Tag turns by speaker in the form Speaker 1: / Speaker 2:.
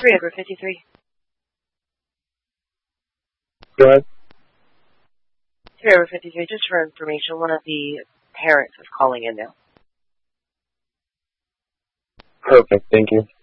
Speaker 1: 3 over 53.
Speaker 2: Go ahead.
Speaker 1: 3 over 53, just for information, one of the parents is calling in now.
Speaker 2: Perfect, thank you.